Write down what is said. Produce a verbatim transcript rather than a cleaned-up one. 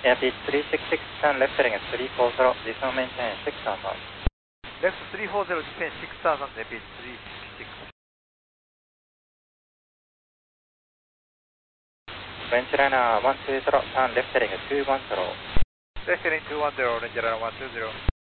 Airpeak three six six, turn left heading at three four zero, descend maintain six thousand. Left three four zero, descend six thousand, repeat three six six. Rangeliner one two zero, turn left heading at two one zero. Left heading two one zero, Rangeliner one two zero.